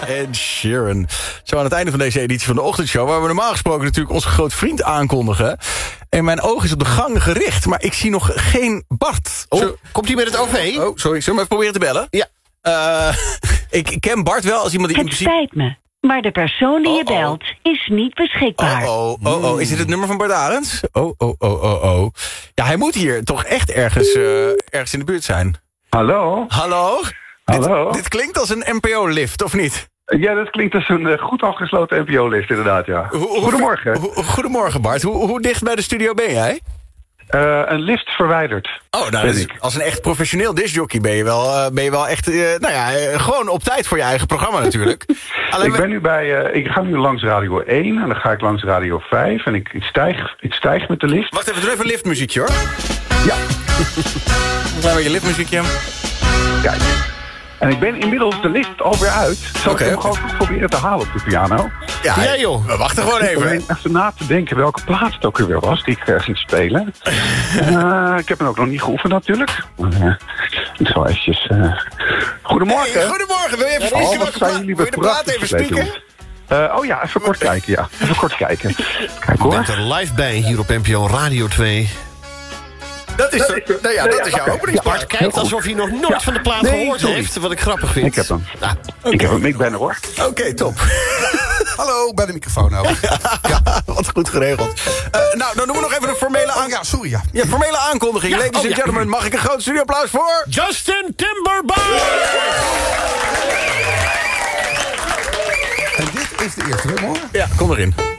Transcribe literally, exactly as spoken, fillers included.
Ed Sheeran. Zo aan het einde van deze editie van de ochtendshow... waar we normaal gesproken natuurlijk onze grote vriend aankondigen. En mijn oog is op de gang gericht, maar ik zie nog geen Bart. Oh, Zo, komt hij met het O V? Oh, sorry, zullen we even proberen te bellen? Ja. Uh, ik ken Bart wel als iemand die... Het in principe... spijt me, maar de persoon die oh, je belt is niet beschikbaar. Oh, oh, oh, oh. Is dit het nummer van Bart Arends? Oh, oh, oh, oh, oh. Ja, hij moet hier toch echt ergens, uh, ergens in de buurt zijn. Hallo? Hallo? Hallo? Dit, dit klinkt als een N P O-lift, of niet? Ja, dat klinkt als een uh, goed afgesloten N P O-lift, inderdaad, ja. Hoe, hoe, Goedemorgen. Hoe, goedemorgen, Bart. Hoe, hoe dicht bij de studio ben jij? Uh, een lift verwijderd. Oh, nou, dus als een echt professioneel discjockey ben je wel, uh, ben je wel echt, uh, nou ja, uh, gewoon op tijd voor je eigen programma natuurlijk. Alleen ik ben nu bij, uh, ik ga nu langs Radio één en dan ga ik langs Radio vijf en ik, ik, stijg, ik stijg met de lift. Wacht even, doe even een liftmuziekje hoor. Ja. Een klein beetje liftmuziekje. Kijk. En ik ben inmiddels de lift alweer uit. Zal okay. ik hem gewoon proberen te halen op de piano? Ja, ja joh. We wachten gewoon even. Ik even na te denken welke plaats het ook weer was die ik uh, ging spelen. uh, ik heb hem ook nog niet geoefend natuurlijk. Uh, ik zal eventjes... Uh... Goedemorgen. Hey, goedemorgen. Wil je even oh, spieken? wat zijn jullie Wil je de plaat even spieken? Uh, oh ja, even kort kijken, ja. Even kort kijken. Kijk hoor. Je bent er live bij hier op N P O Radio twee. Dat is, er, nou ja, dat is jouw openingsplaat. Bart kijkt alsof hij nog nooit ja. van de plaat nee, gehoord sorry. heeft. Wat ik grappig vind. Ik heb hem. Ah, okay. Ik heb hem, ik ben er hoor. Oké, okay, top. Hallo, bij de microfoon ook. Ja, wat goed geregeld. Uh, nou, dan doen we nog even een formele aankondiging. Oh, ja, sorry, ja. Ja, formele aankondiging. Ja, Ladies oh, and ja. gentlemen, mag ik een groot studioapplaus voor... Justin Timberlake! En dit is de eerste nummer. Ja, kom erin.